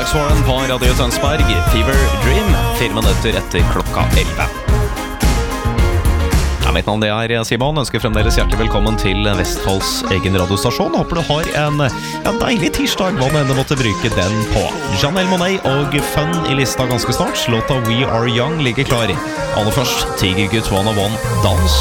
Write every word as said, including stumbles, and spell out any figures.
Warren på Radio Tønsberg. Fever Dream, fire minutter etter klokka elleve. Ja, mitt navn det er Simon. Ønsker fremdeles hjertelig velkommen til Vestfolds egen radiostasjon. Håper du har en ja, deilig tirsdag, hva du enda måtte bruke den på. Janelle Monáe og Fun i lista ganske snart. Låta We Are Young ligger klar. Aller først, Tigergutt one oh one Dans.